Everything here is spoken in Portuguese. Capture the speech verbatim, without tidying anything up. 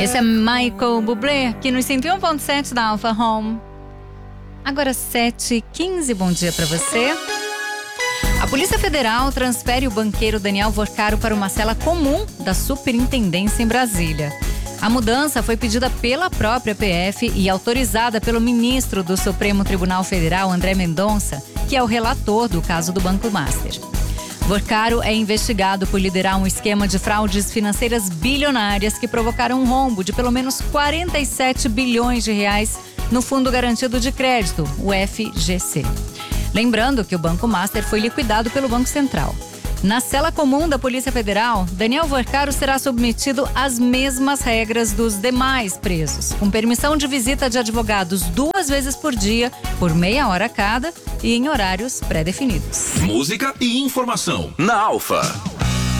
Esse é Michael Bublé, aqui no cento e um ponto sete da Alpha Home. Agora sete e quinze, bom dia pra você. A Polícia Federal transfere o banqueiro Daniel Vorcaro para uma cela comum da Superintendência em Brasília. A mudança foi pedida pela própria P F e autorizada pelo ministro do Supremo Tribunal Federal, André Mendonça, que é o relator do caso do Banco Master. Vorcaro é investigado por liderar um esquema de fraudes financeiras bilionárias que provocaram um rombo de pelo menos quarenta e sete bilhões de reais no Fundo Garantido de Crédito, o F G C. Lembrando que o Banco Master foi liquidado pelo Banco Central. Na cela comum da Polícia Federal, Daniel Vorcaro será submetido às mesmas regras dos demais presos, com permissão de visita de advogados duas vezes por dia, por meia hora cada e em horários pré-definidos. Música e informação na Alfa.